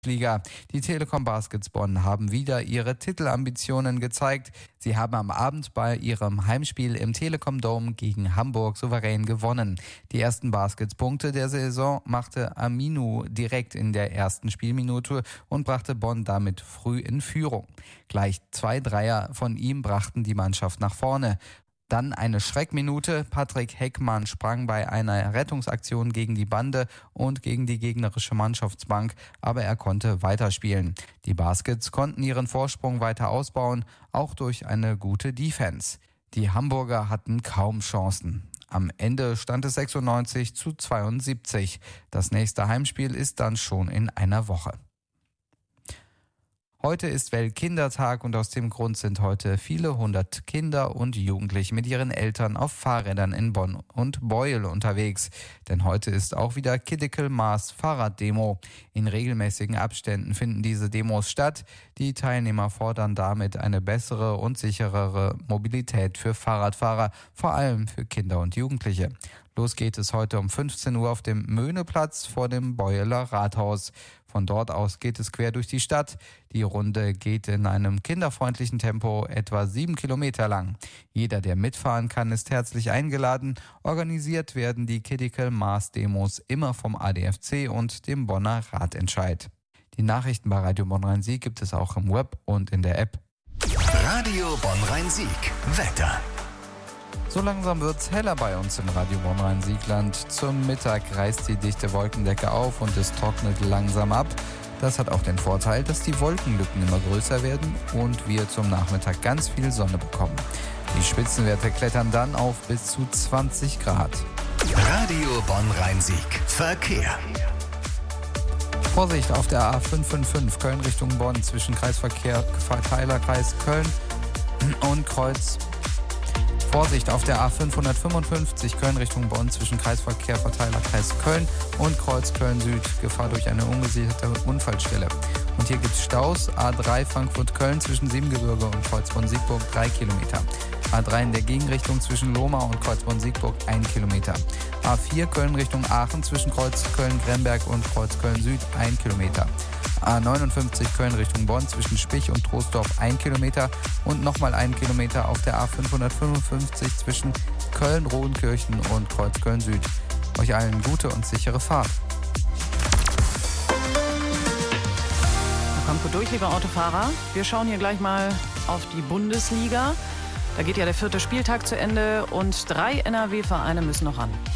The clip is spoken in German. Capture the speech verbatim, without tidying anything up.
Liga. Die Telekom Baskets Bonn haben wieder ihre Titelambitionen gezeigt. Sie haben am Abend bei ihrem Heimspiel im Telekom Dome gegen Hamburg souverän gewonnen. Die ersten Basketspunkte der Saison machte Aminu direkt in der ersten Spielminute und brachte Bonn damit früh in Führung. Gleich zwei Dreier von ihm brachten die Mannschaft nach vorne. Dann eine Schreckminute. Patrick Heckmann sprang bei einer Rettungsaktion gegen die Bande und gegen die gegnerische Mannschaftsbank, aber er konnte weiterspielen. Die Baskets konnten ihren Vorsprung weiter ausbauen, auch durch eine gute Defense. Die Hamburger hatten kaum Chancen. Am Ende stand es sechsundneunzig zu zweiundsiebzig. Das nächste Heimspiel ist dann schon in einer Woche. Heute ist Weltkindertag und aus dem Grund sind heute viele hundert Kinder und Jugendliche mit ihren Eltern auf Fahrrädern in Bonn und Beuel unterwegs. Denn heute ist auch wieder Critical Mass Fahrraddemo. In regelmäßigen Abständen finden diese Demos statt. Die Teilnehmer fordern damit eine bessere und sicherere Mobilität für Fahrradfahrer, vor allem für Kinder und Jugendliche. Los geht es heute um fünfzehn Uhr auf dem Möhneplatz vor dem Beueler Rathaus. Von dort aus geht es quer durch die Stadt. Die Runde geht in einem kinderfreundlichen Tempo etwa sieben Kilometer lang. Jeder, der mitfahren kann, ist herzlich eingeladen. Organisiert werden die Critical Mass Demos immer vom A D F C und dem Bonner Ratentscheid. Die Nachrichten bei Radio Bonn-Rhein-Sieg gibt es auch im Web und in der App. Radio Bonn-Rhein-Sieg. Wetter. So langsam wird's heller bei uns im Radio Bonn-Rhein-Siegland. Zum Mittag reißt die dichte Wolkendecke auf und es trocknet langsam ab. Das hat auch den Vorteil, dass die Wolkenlücken immer größer werden und wir zum Nachmittag ganz viel Sonne bekommen. Die Spitzenwerte klettern dann auf bis zu zwanzig Grad. Radio Bonn-Rhein-Sieg. Verkehr. Vorsicht auf der A fünf fünf fünf Köln Richtung Bonn zwischen Kreisverkehr Verteilerkreis Köln und Kreuz. Vorsicht auf der A fünfhundertfünfundfünfzig Köln Richtung Bonn zwischen Kreisverkehr Verteilerkreis Köln und Kreuz Köln Süd. Gefahr durch eine ungesicherte Unfallstelle. Und hier gibt es Staus. A drei Frankfurt-Köln zwischen Siebengebirge und Kreuzborn-Siegburg drei Kilometer. A drei in der Gegenrichtung zwischen Lohmar und Kreuzborn-Siegburg ein Kilometer. A vier Köln Richtung Aachen zwischen Kreuz Köln-Gremberg und Kreuz Köln Süd ein Kilometer. A neunundfünfzig Köln Richtung Bonn zwischen Spich und Troisdorf ein Kilometer und nochmal einen Kilometer auf der A fünfhundertfünfundfünfzig zwischen Köln-Rodenkirchen und Kreuz Köln Süd. Euch allen gute und sichere Fahrt. Da kommt gut durch, lieber Autofahrer. Wir schauen hier gleich mal auf die Bundesliga. Da geht ja der vierte Spieltag zu Ende und drei N R W-Vereine müssen noch ran.